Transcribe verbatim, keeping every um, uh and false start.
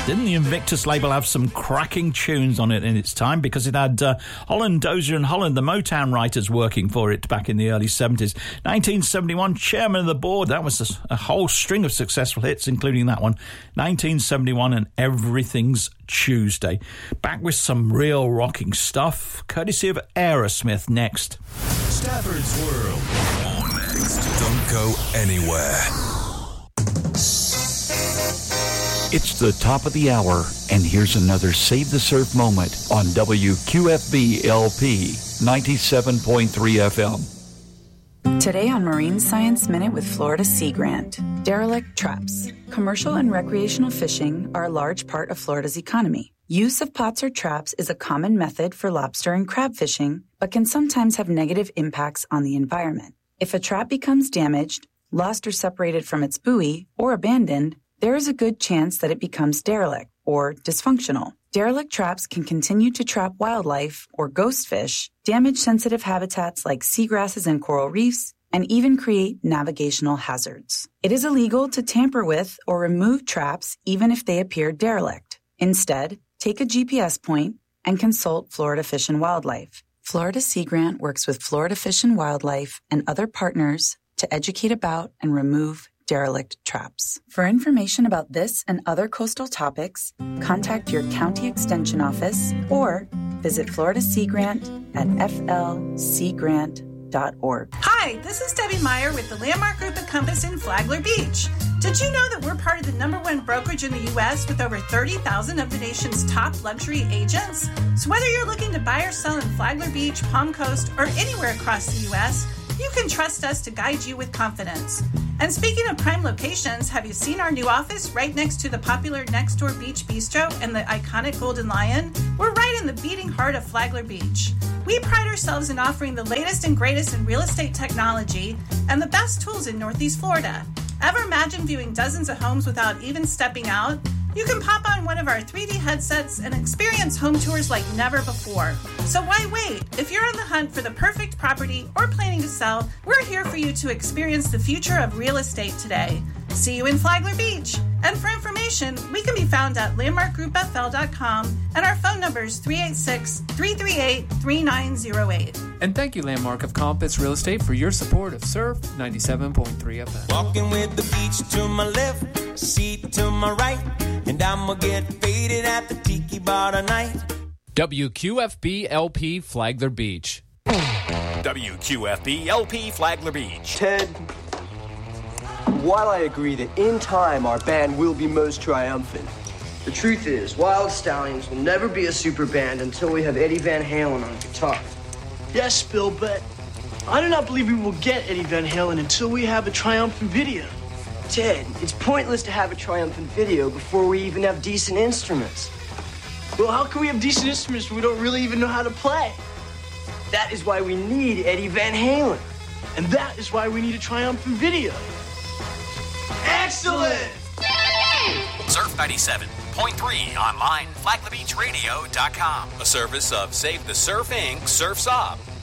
Didn't the Invictus label have some cracking tunes on it in its time? Because it had uh, Holland, Dozier and Holland, the Motown writers, working for it back in the early seventies. nineteen seventy-one, Chairman of the Board. That was a, a whole string of successful hits, including that one. nineteen seventy-one and Everything's Tuesday. Back with some real rocking stuff, courtesy of Aerosmith next. Stafford's World. On next. Don't go anywhere. It's the top of the hour, and here's another Save the Surf moment on W Q F B L P ninety-seven point three F M. Today on Marine Science Minute with Florida Sea Grant, derelict traps. Commercial and recreational fishing are a large part of Florida's economy. Use of pots or traps is a common method for lobster and crab fishing, but can sometimes have negative impacts on the environment. If a trap becomes damaged, lost or separated from its buoy, or abandoned, there is a good chance that it becomes derelict or dysfunctional. Derelict traps can continue to trap wildlife or ghost fish, damage sensitive habitats like seagrasses and coral reefs, and even create navigational hazards. It is illegal to tamper with or remove traps even if they appear derelict. Instead, take a G P S point and consult Florida Fish and Wildlife. Florida Sea Grant works with Florida Fish and Wildlife and other partners to educate about and remove derelict traps. For information about this and other coastal topics, contact your county extension office or visit Florida Sea Grant at f l sea grant dot org. Hi, this is Debbie Meyer with the Landmark Group at Compass in Flagler Beach. Did you know that we're part of the number one brokerage in the U S with over thirty thousand of the nation's top luxury agents? So whether you're looking to buy or sell in Flagler Beach, Palm Coast, or anywhere across the U S, you can trust us to guide you with confidence. And speaking of prime locations, have you seen our new office right next to the popular Next Door Beach Bistro and the iconic Golden Lion? We're right in the beating heart of Flagler Beach. We pride ourselves in offering the latest and greatest in real estate technology and the best tools in Northeast Florida. Ever imagine viewing dozens of homes without even stepping out? You can pop on one of our three D headsets and experience home tours like never before. So why wait? If you're on the hunt for the perfect property or planning to sell, we're here for you to experience the future of real estate today. See you in Flagler Beach. And for information, we can be found at landmark group f l dot com and our phone number is three eight six, three three eight, three nine zero eight. And thank you, Landmark of Compass Real Estate, for your support of Surf ninety-seven point three F M. Walking with the beach to my left, seat to my right, and I'ma get faded at the tiki bar tonight. W Q F B L P Flagler Beach. W Q F B L P Flagler Beach. Ted, while I agree that in time our band will be most triumphant, the truth is Wild Stallions will never be a super band until we have Eddie Van Halen on guitar. Yes, Bill, but I do not believe we will get Eddie Van Halen until we have a triumphant video. Ted, it's pointless to have a triumphant video before we even have decent instruments. Well, how can we have decent instruments when we don't really even know how to play? That is why we need Eddie Van Halen. And that is why we need a triumphant video. Excellent! Surf ninety-seven point three online, flagler beach radio dot com. A service of Save the Surf Incorporated. Surf's Up.